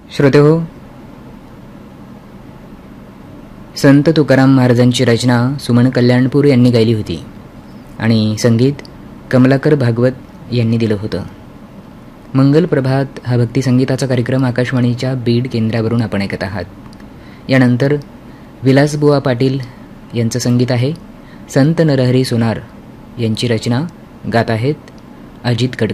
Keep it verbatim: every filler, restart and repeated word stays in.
श्रोतेहो, संत तुकाराम महाराजांची रचना सुमन कल्याणपूर यांनी गायली होती आणि संगीत कमलाकर भागवत यांनी दिलं होतं. मंगल प्रभात हा भक्तिसंगीताचा कार्यक्रम आकाशवाणीच्या बीड केंद्रावरून आपण ऐकत आहात. यानंतर विलासबुवा पाटील यांचं संगीत आहे. संत नरहरी सोनार यांची रचना गात आहेत अजित कडकड.